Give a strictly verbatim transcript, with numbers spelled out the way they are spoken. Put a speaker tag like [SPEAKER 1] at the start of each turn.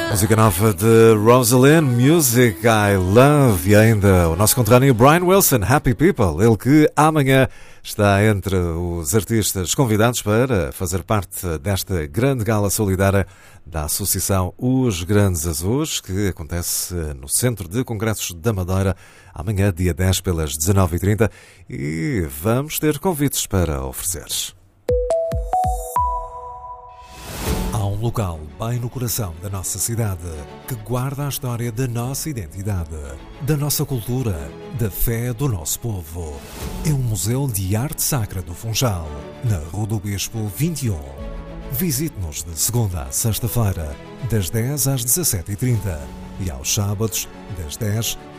[SPEAKER 1] Música nova de Rosalind, Music I Love, e ainda o nosso conterrâneo Brian Wilson, Happy People, ele que amanhã está entre os artistas convidados para fazer parte desta grande gala solidária da Associação Os Grandes Azuis, que acontece no Centro de Congressos da Madeira, amanhã, dia dez, pelas dezanove e trinta, e vamos ter convites para oferecer. Há um local bem no coração da nossa cidade que guarda a história da nossa identidade, da nossa cultura, da fé do nosso povo. É o Museu de Arte Sacra do Funchal, na Rua do Bispo vinte e um. Visite-nos de segunda a sexta-feira, das dez às dezassete e trinta, e aos sábados, das dez